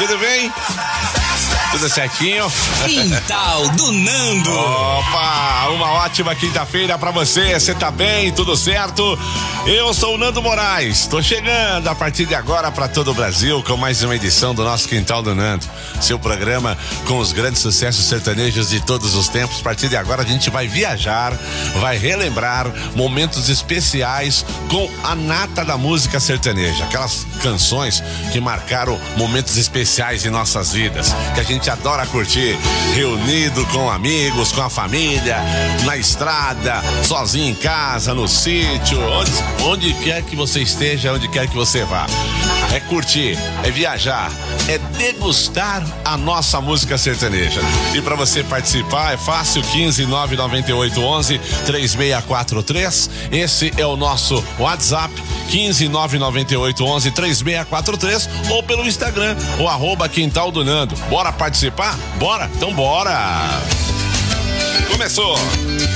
Tudo bem? Tudo certinho? Quintal do Nando. Opa, uma ótima quinta-feira pra você. Você tá bem? Tudo certo? Eu sou o Nando Moraes. Tô chegando a partir de agora pra todo o Brasil com mais uma edição do nosso Quintal do Nando. Seu programa com os grandes sucessos sertanejos de todos os tempos. A partir de agora a gente vai viajar, vai relembrar momentos especiais com a nata da música sertaneja. Aquelas canções que marcaram momentos especiais em nossas vidas, que a gente adora curtir, reunido com amigos, com a família, na estrada, sozinho em casa, no sítio, onde quer que você esteja, onde quer que você vá. É curtir, é viajar, é degustar a nossa música sertaneja. E para você participar é fácil, 15998113643. Esse é o nosso WhatsApp, 15998113643, ou pelo Instagram, o @Quintal do Nando. Bora participar? Bora? Então bora! Começou!